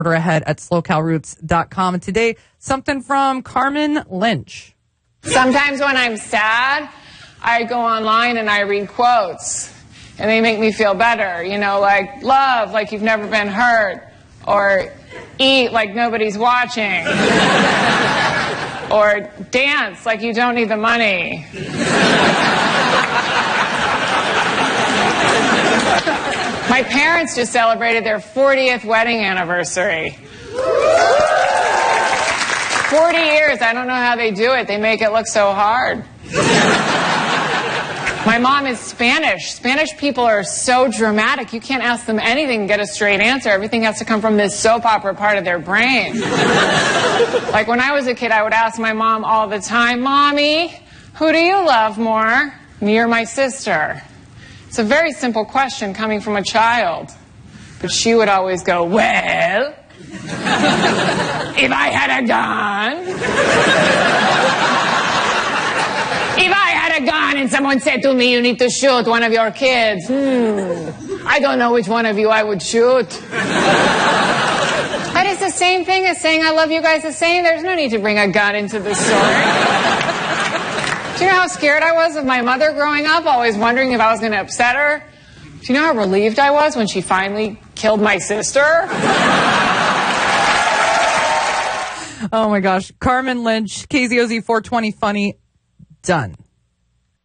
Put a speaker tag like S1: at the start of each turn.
S1: Order ahead at slowcalroots.com. And today, something from Carmen Lynch.
S2: Sometimes when I'm sad, I go online and I read quotes, and they make me feel better. You know, like love like you've never been hurt, or eat like nobody's watching, or dance like you don't need the money. My parents just celebrated their 40th wedding anniversary. 40 years. I don't know how they do it. They make it look so hard. My mom is Spanish. Spanish people are so dramatic. You can't ask them anything and get a straight answer. Everything has to come from this soap opera part of their brain. Like when I was a kid, I would ask my mom all the time, "Mommy, who do you love more, me or my sister?" It's a very simple question coming from a child. But she would always go, "Well, if I had a gun, if I had a gun and someone said to me, you need to shoot one of your kids, I don't know which one of you I would shoot." That is the same thing as saying I love you guys the same. There's no need to bring a gun into the story. Do you know how scared I was of my mother growing up, always wondering if I was going to upset her? Do you know how relieved I was when she finally killed my sister?
S1: Oh my gosh. Carmen Lynch, KZOZ 420 Funny, done.